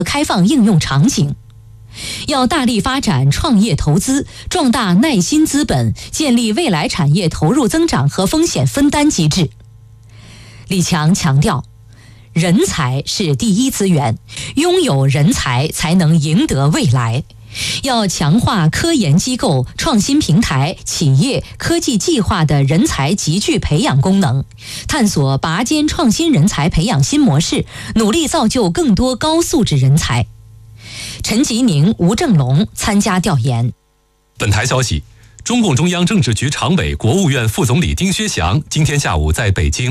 开放应用场景。要大力发展创业投资，壮大耐心资本，建立未来产业投入增长和风险分担机制。李强强调，人才是第一资源，拥有人才才能赢得未来。要强化科研机构、创新平台、企业、科技计划的人才集聚培养功能，探索拔尖创新人才培养新模式，努力造就更多高素质人才。陈吉宁、吴正龙参加调研。 本台消息，中共中央政治局常委、国务院副总理丁薛祥今天下午在北京